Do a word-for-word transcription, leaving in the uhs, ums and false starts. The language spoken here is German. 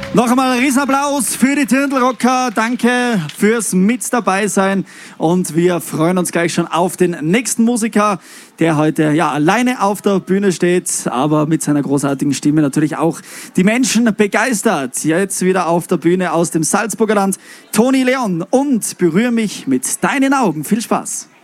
Noch einmal ein Riesenapplaus für die Dirndl-Rocker. Danke fürs Mit dabei sein. Und wir freuen uns gleich schon auf den nächsten Musiker, der heute ja alleine auf der Bühne steht, aber mit seiner großartigen Stimme natürlich auch die Menschen begeistert. Jetzt wieder auf der Bühne aus dem Salzburger Land, Toni Leon und Berühr mich mit deinen Augen. Viel Spaß.